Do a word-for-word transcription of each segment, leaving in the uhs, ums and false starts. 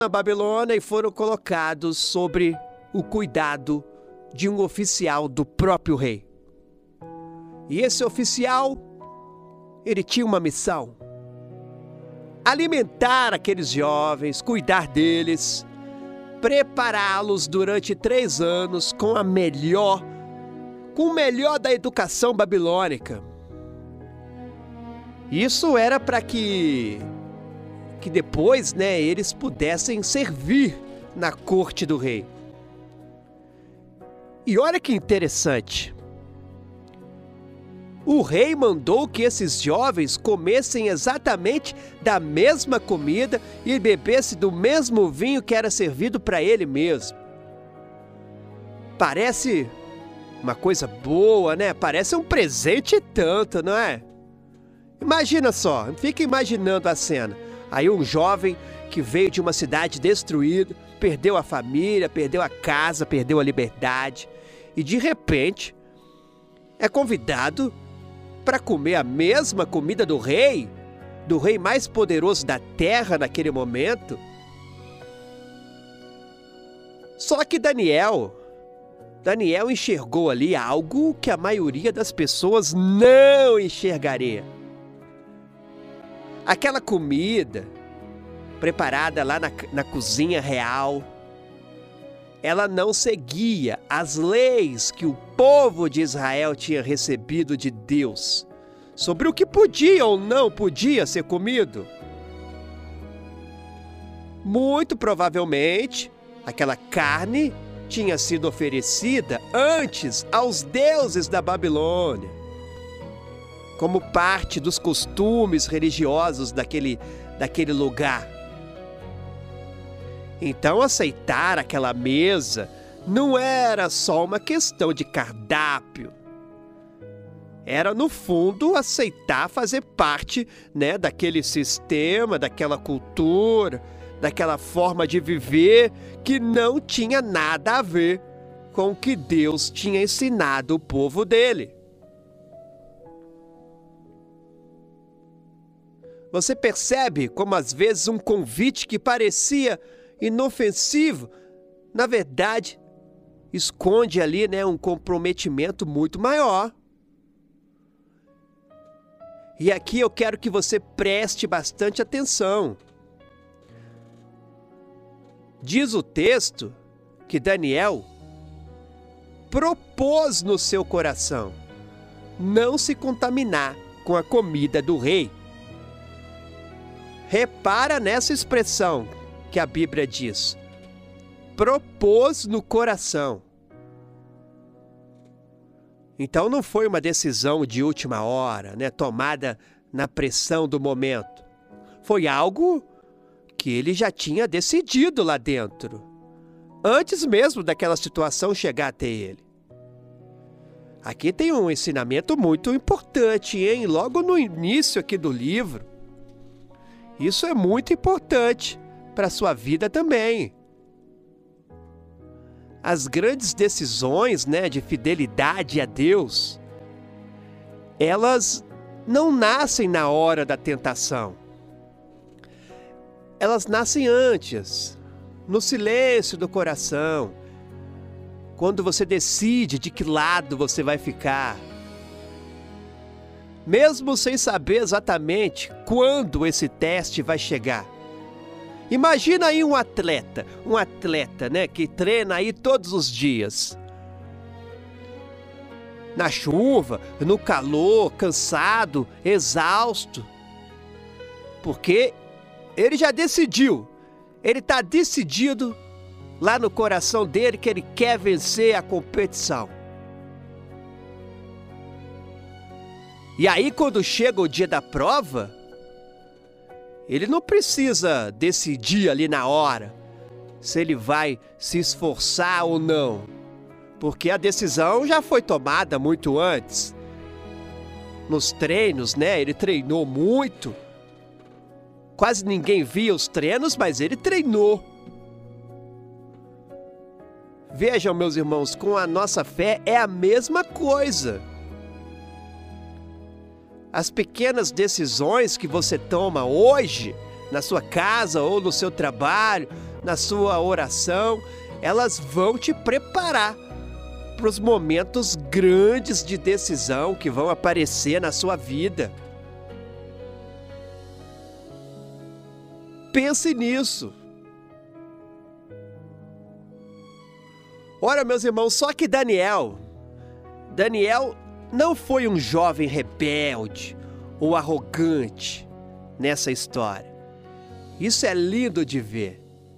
na Babilônia e foram colocados sobre o cuidado de um oficial do próprio rei. E esse oficial, ele tinha uma missão: alimentar aqueles jovens, cuidar deles, prepará-los durante três anos com a melhor, com o melhor da educação babilônica. Isso era para que, que depois, né, eles pudessem servir na corte do rei. E olha que interessante. O rei mandou que esses jovens comessem exatamente da mesma comida e bebessem do mesmo vinho que era servido para ele mesmo. Parece uma coisa boa, né? Parece um presente e tanto, não é? Imagina só, fica imaginando a cena. Aí um jovem que veio de uma cidade destruída, perdeu a família, perdeu a casa, perdeu a liberdade e de repente é convidado para comer a mesma comida do rei, do rei mais poderoso da terra naquele momento. Só que Daniel, Daniel enxergou ali algo que a maioria das pessoas não enxergaria. Aquela comida preparada lá na, na cozinha real, ela não seguia as leis que o povo de Israel tinha recebido de Deus sobre o que podia ou não podia ser comido. Muito provavelmente, aquela carne tinha sido oferecida antes aos deuses da Babilônia, como parte dos costumes religiosos daquele, daquele lugar. Então, aceitar aquela mesa não era só uma questão de cardápio. Era, no fundo, aceitar fazer parte, né, daquele sistema, daquela cultura, daquela forma de viver que não tinha nada a ver com o que Deus tinha ensinado o povo dele. Você percebe como, às vezes, um convite que parecia inofensivo, na verdade, esconde ali, né, um comprometimento muito maior. E aqui eu quero que você preste bastante atenção. Diz o texto que Daniel propôs no seu coração não se contaminar com a comida do rei. Repara nessa expressão que a Bíblia diz: propôs no coração. Então não foi uma decisão de última hora, né, tomada na pressão do momento. Foi algo que ele já tinha decidido lá dentro, antes mesmo daquela situação chegar até ele. Aqui tem um ensinamento muito importante, hein? Logo no início aqui do livro. Isso é muito importante para a sua vida também. As grandes decisões, né, de fidelidade a Deus, elas não nascem na hora da tentação. Elas nascem antes, no silêncio do coração, quando você decide de que lado você vai ficar. Mesmo sem saber exatamente quando esse teste vai chegar. Imagina aí um atleta, um atleta, né, que treina aí todos os dias. Na chuva, no calor, cansado, exausto. Porque ele já decidiu, ele está decidido lá no coração dele que ele quer vencer a competição. E aí, quando chega o dia da prova, ele não precisa decidir ali na hora se ele vai se esforçar ou não, porque a decisão já foi tomada muito antes. Nos treinos, né? Ele treinou muito. Quase ninguém via os treinos, mas ele treinou. Vejam, meus irmãos, com a nossa fé é a mesma coisa. As pequenas decisões que você toma hoje, na sua casa ou no seu trabalho, na sua oração, elas vão te preparar para os momentos grandes de decisão que vão aparecer na sua vida. Pense nisso. Ora, meus irmãos, só que Daniel, Daniel não foi um jovem rebelde ou arrogante nessa história. Isso é lindo de ver.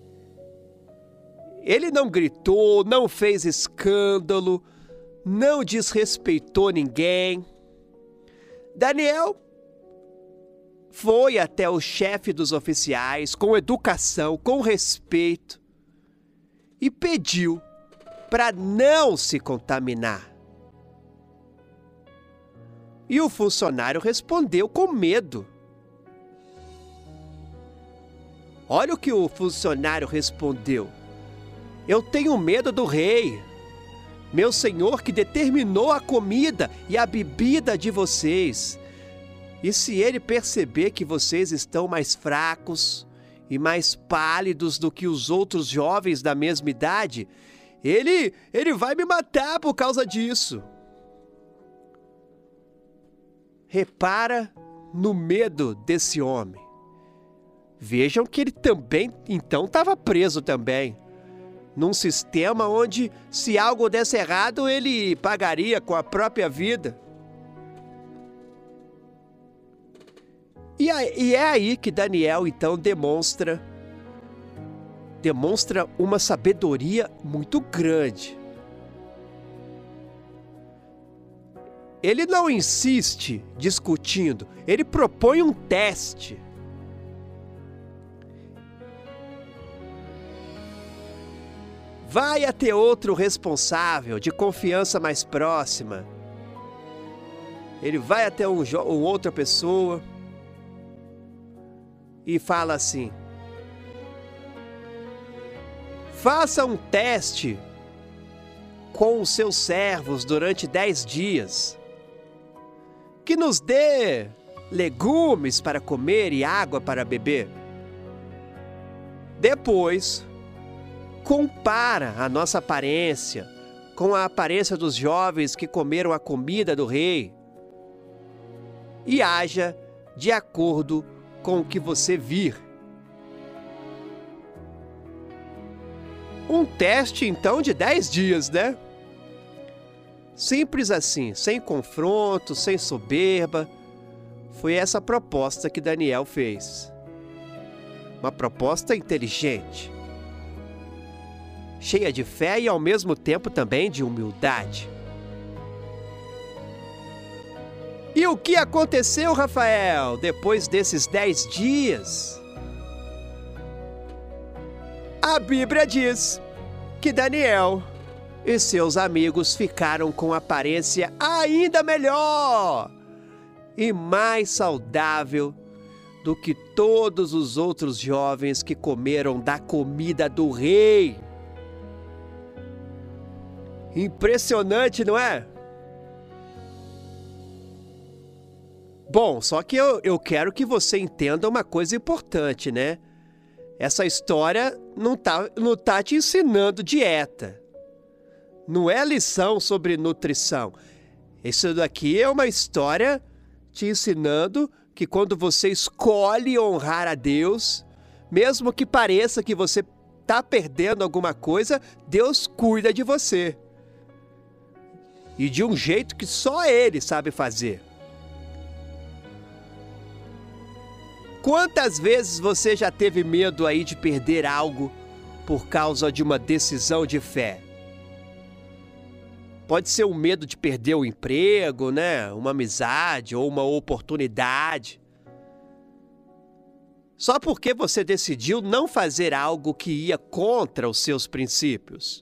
Ele não gritou, não fez escândalo, não desrespeitou ninguém. Daniel foi até o chefe dos oficiais com educação, com respeito e pediu para não se contaminar. E o funcionário respondeu com medo. Olha o que o funcionário respondeu: eu tenho medo do rei, meu senhor que determinou a comida e a bebida de vocês. E se ele perceber que vocês estão mais fracos e mais pálidos do que os outros jovens da mesma idade, ele, ele vai me matar por causa disso. Repara no medo desse homem. Vejam que ele também, então, estava preso também, num sistema onde, se algo desse errado, ele pagaria com a própria vida. E, e é aí que Daniel, então, demonstra, demonstra uma sabedoria muito grande. Ele não insiste discutindo, ele propõe um teste. Vai até outro responsável de confiança mais próxima. Ele vai até um, um outra pessoa e fala assim: faça um teste com os seus servos durante dez dias, que nos dê legumes para comer e água para beber. Depois, compara a nossa aparência com a aparência dos jovens que comeram a comida do rei e haja de acordo com o que você vir. Um teste, então, de dez dias, né? Simples assim, sem confronto, sem soberba. Foi essa a proposta que Daniel fez. Uma proposta inteligente, cheia de fé e ao mesmo tempo também de humildade. E o que aconteceu, Rafael, depois desses dez dias? A Bíblia diz que Daniel e seus amigos ficaram com aparência ainda melhor e mais saudável do que todos os outros jovens que comeram da comida do rei. Impressionante, não é? Bom, só que eu, eu quero que você entenda uma coisa importante, né? Essa história não tá, não tá te ensinando dieta. Não é lição sobre nutrição. Isso daqui é uma história te ensinando que quando você escolhe honrar a Deus, mesmo que pareça que você tá perdendo alguma coisa, Deus cuida de você. E de um jeito que só Ele sabe fazer. Quantas vezes você já teve medo aí de perder algo por causa de uma decisão de fé? Pode ser um medo de perder o emprego, né? Uma amizade ou uma oportunidade. Só porque você decidiu não fazer algo que ia contra os seus princípios.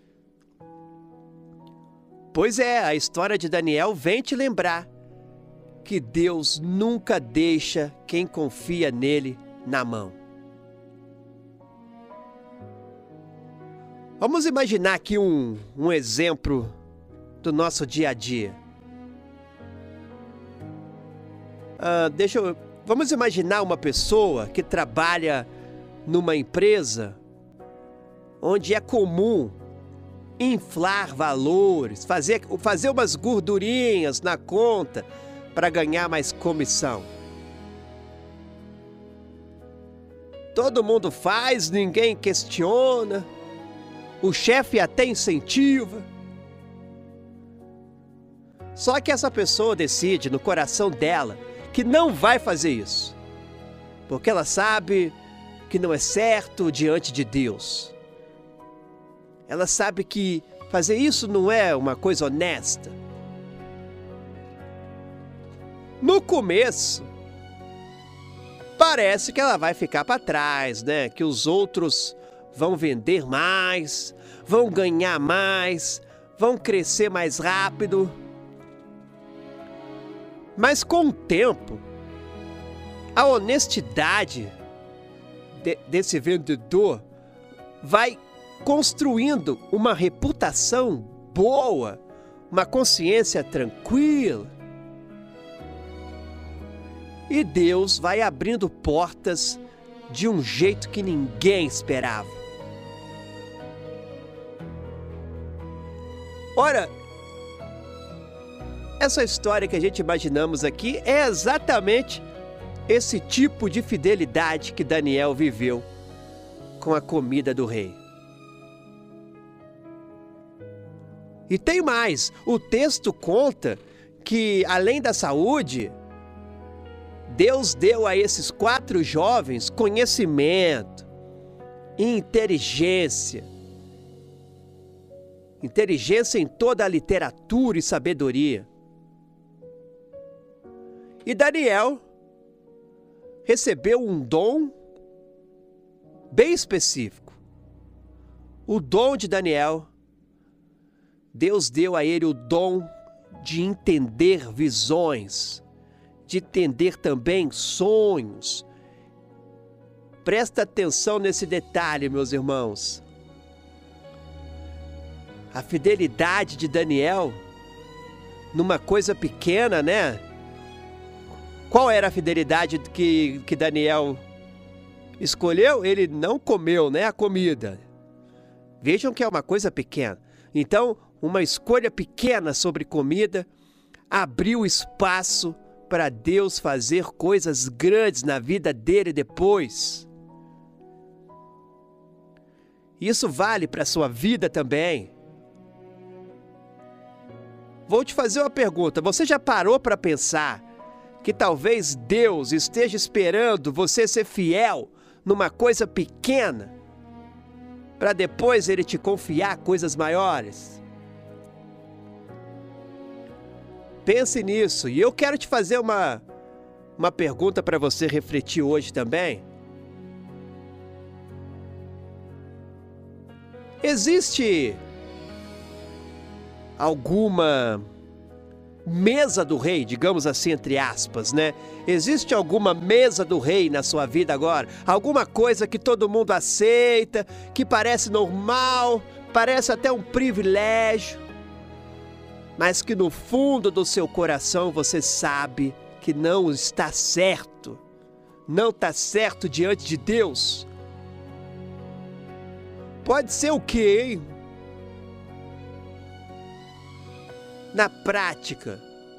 Pois é, a história de Daniel vem te lembrar que Deus nunca deixa quem confia nele na mão. Vamos imaginar aqui um, um exemplo do nosso dia a dia. Ah, deixa eu, vamos imaginar uma pessoa que trabalha numa empresa onde é comum inflar valores, fazer, fazer umas gordurinhas na conta para ganhar mais comissão. Todo mundo faz, ninguém questiona, o chefe até incentiva. Só que essa pessoa decide no coração dela que não vai fazer isso, porque ela sabe que não é certo diante de Deus. Ela sabe que fazer isso não é uma coisa honesta. No começo, parece que ela vai ficar para trás, né? Que os outros vão vender mais, vão ganhar mais, vão crescer mais rápido. Mas com o tempo, a honestidade de, desse vendedor vai construindo uma reputação boa, uma consciência tranquila. E Deus vai abrindo portas de um jeito que ninguém esperava. Ora, essa história que a gente imaginamos aqui é exatamente esse tipo de fidelidade que Daniel viveu com a comida do rei. E tem mais, o texto conta que, além da saúde, Deus deu a esses quatro jovens conhecimento e inteligência. Inteligência em toda a literatura e sabedoria. E Daniel recebeu um dom bem específico. O dom de Daniel, Deus deu a ele o dom de entender visões, de entender também sonhos. Presta atenção nesse detalhe, meus irmãos. A fidelidade de Daniel numa coisa pequena, né? Qual era a fidelidade que, que Daniel escolheu? Ele não comeu, né, a comida. Vejam que é uma coisa pequena. Então, uma escolha pequena sobre comida abriu espaço para Deus fazer coisas grandes na vida dele depois. Isso vale para a sua vida também. Vou te fazer uma pergunta. Você já parou para pensar que talvez Deus esteja esperando você ser fiel numa coisa pequena para depois Ele te confiar coisas maiores? Pense nisso. E eu quero te fazer uma, uma pergunta para você refletir hoje também. Existe alguma mesa do rei, digamos assim, entre aspas, né? Existe alguma mesa do rei na sua vida agora? Alguma coisa que todo mundo aceita, que parece normal, parece até um privilégio, mas que no fundo do seu coração você sabe que não está certo, não está certo diante de Deus? Pode ser o quê, hein? Na prática,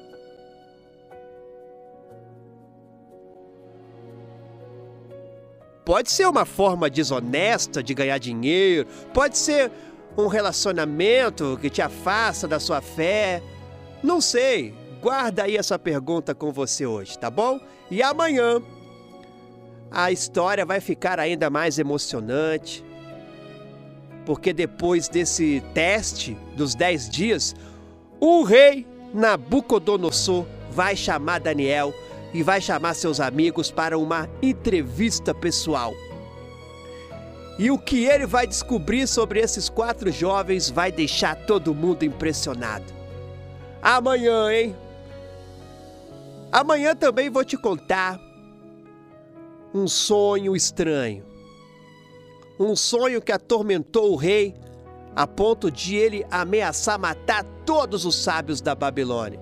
pode ser uma forma desonesta de ganhar dinheiro, pode ser um relacionamento que te afasta da sua fé. Não sei, guarda aí essa pergunta com você hoje, tá bom? E amanhã a história vai ficar ainda mais emocionante, porque depois desse teste dos dez dias, o rei Nabucodonosor vai chamar Daniel e vai chamar seus amigos para uma entrevista pessoal. E o que ele vai descobrir sobre esses quatro jovens vai deixar todo mundo impressionado. Amanhã, hein? Amanhã também vou te contar um sonho estranho. Um sonho que atormentou o rei a ponto de ele ameaçar matar todos os sábios da Babilônia.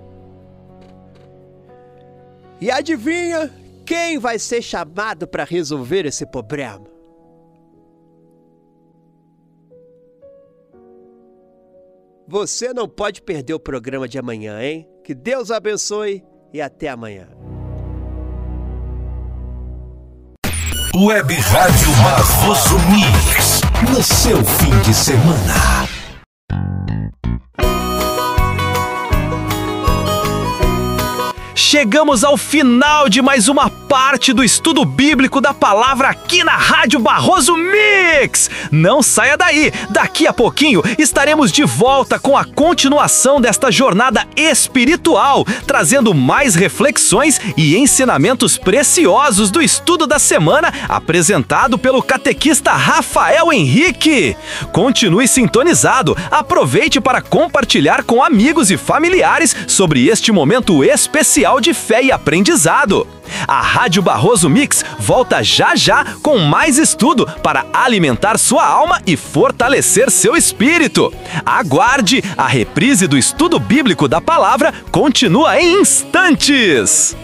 E adivinha quem vai ser chamado para resolver esse problema? Você não pode perder o programa de amanhã, hein? Que Deus abençoe e até amanhã. Web Rádio Barroso Mix, no seu fim de semana. Chegamos ao final de mais uma parte do estudo bíblico da palavra aqui na Rádio Barroso Mix. Não saia daí, daqui a pouquinho estaremos de volta com a continuação desta jornada espiritual, trazendo mais reflexões e ensinamentos preciosos do estudo da semana apresentado pelo catequista Rafael Henrique. Continue sintonizado, aproveite para compartilhar com amigos e familiares sobre este momento especial de fé e aprendizado. A Rádio Barroso Mix volta já já com mais estudo para alimentar sua alma e fortalecer seu espírito. Aguarde, a reprise do estudo bíblico da palavra continua em instantes.